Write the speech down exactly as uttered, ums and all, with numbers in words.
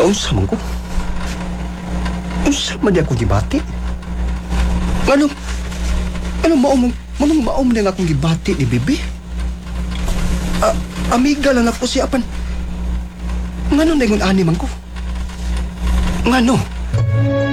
Naunsa man ko? Unsa man di ako gibati? Ano? Ano maong manong maong na nga akong gibati ni Bibi? A, amiga lang ako siya pan. Ngano na yung ani man ko? Ngano?